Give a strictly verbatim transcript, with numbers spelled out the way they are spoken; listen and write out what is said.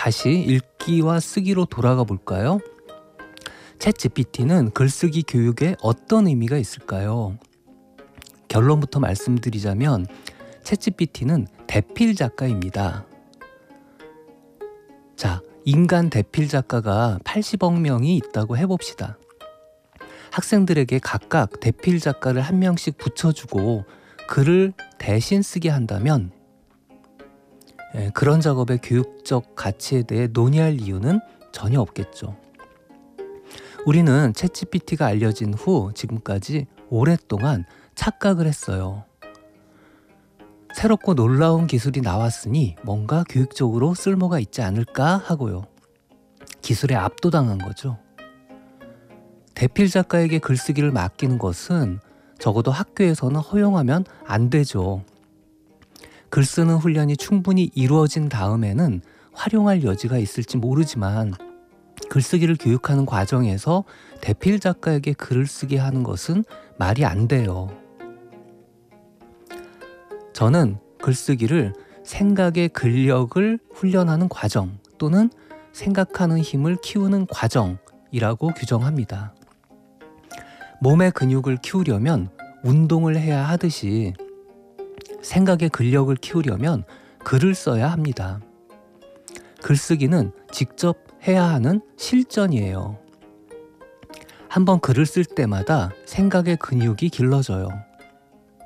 다시 읽기와 쓰기로 돌아가 볼까요? 챗지피티는 글쓰기 교육에 어떤 의미가 있을까요? 결론부터 말씀드리자면 챗지피티는 대필 작가입니다. 자, 인간 대필 작가가 팔십억 명이 있다고 해봅시다. 학생들에게 각각 대필 작가를 한 명씩 붙여주고 글을 대신 쓰게 한다면 예, 그런 작업의 교육적 가치에 대해 논의할 이유는 전혀 없겠죠. 우리는 챗지피티가 알려진 후 지금까지 오랫동안 착각을 했어요. 새롭고 놀라운 기술이 나왔으니 뭔가 교육적으로 쓸모가 있지 않을까 하고요. 기술에 압도당한 거죠. 대필 작가에게 글쓰기를 맡기는 것은 적어도 학교에서는 허용하면 안 되죠. 글쓰는 훈련이 충분히 이루어진 다음에는 활용할 여지가 있을지 모르지만 글쓰기를 교육하는 과정에서 대필 작가에게 글을 쓰게 하는 것은 말이 안 돼요. 저는 글쓰기를 생각의 근력을 훈련하는 과정 또는 생각하는 힘을 키우는 과정이라고 규정합니다. 몸의 근육을 키우려면 운동을 해야 하듯이 생각의 근력을 키우려면 글을 써야 합니다. 글쓰기는 직접 해야 하는 실전이에요. 한번 글을 쓸 때마다 생각의 근육이 길러져요.